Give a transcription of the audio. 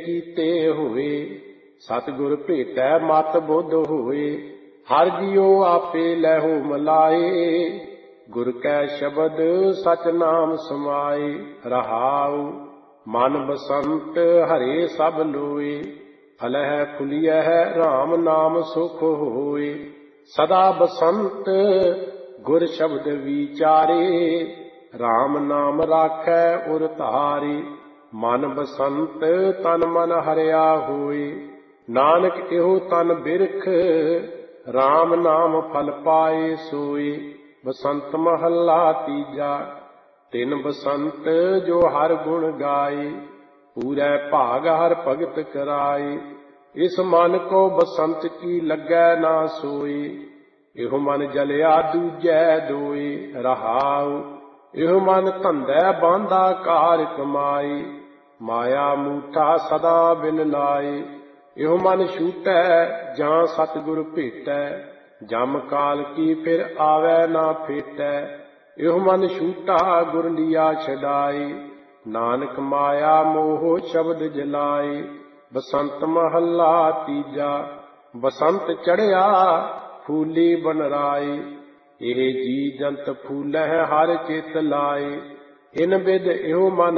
ਕੀਤੇ ਹੋਏ। ਸਤਿਗੁਰ ਭੇਟੈ ਮਤ ਬੁੱਧ ਹੋਏ। ਹਰ ਜੀਉ ਆਪੇ ਲੈਹੁ ਮਲਾਏ। ਗੁਰ ਕੈ ਸ਼ਬਦ ਸਚ ਨਾਮ ਸਮਾਏ। ਰਹਾਉ ਮਨ ਬਸੰਤ ਹਰੇ ਸਭ ਲੋਏ। ਫਲਹਿ ਫੁਲਿਐ ਰਾਮ ਨਾਮ ਸੁਖ ਹੋਏ। ਸਦਾ ਬਸੰਤ ਗੁਰ ਸ਼ਬਦ ਵਿਚਾਰੇ। ਰਾਮ ਨਾਮ ਰਾਖੈ ਉਰ ਧਾਰੇ। ਮਨ ਬਸੰਤ ਤਨ ਮਨ ਹਰਿਆ ਹੋਏ। ਨਾਨਕ ਇਹੋ ਤਨ ਬਿਰਖ ਰਾਮ ਨਾਮ ਫਲ ਪਾਏ ਸੋਏ। ਬਸੰਤ ਮਹੱਲਾ ਤੀਜਾ। ਤਿਨ ਬਸੰਤ ਜੋ ਹਰ ਗੁਣ ਗਾਏ। ਪੂਰੈ ਭਾਗ ਹਰ ਭਗਤ ਕਰਾਏ। ਇਸ ਮਨ ਕੋ ਬਸੰਤ ਕੀ ਲੱਗੈ ਨਾ ਸੋਏ। ਇਹੋ ਮਨ ਜਲਿਆ ਦੂਜੈ ਦੋਏ। ਰਹਾਉ ਇਹੋ ਮਨ ਧੰਦੈ ਬਾਂਧਾ ਕਾਰ ਕਮਾਏ। ਮਾਇਆ ਮੂਠਾ ਸਦਾ ਬਿਨ ਲਾਏ। ਇਹੋ ਮਨ ਛੂਟੈ ਜਾਂ ਸਤਿਗੁਰ ਭੇਟੈ। ਜਮ ਕਾਲ ਕੀ ਫਿਰ ਆਵੈ ਨਾ ਫੇਟੈ। ਇਹੋ ਮਨ ਛੂਟਾ ਗੁਰ ਲਿਆ ਛਡਾਏ। ਨਾਨਕ ਮਾਇਆ ਮੋਹ ਸ਼ਬਦ ਜਲਾਏ। ਬਸੰਤ ਮਹੱਲਾ ਤੀਜਾ। ਬਸੰਤ ਚੜ੍ਹਿਆ ਫੂਲੀ ਬਨ ਰਾਏ। ਇਹ ਜੀ ਜੰਤ ਫੂਲਹਿ ਹਰ ਚਿਤ ਲਾਏ। ਇਨ ਬਿਧ ਇਹੋ ਮਨ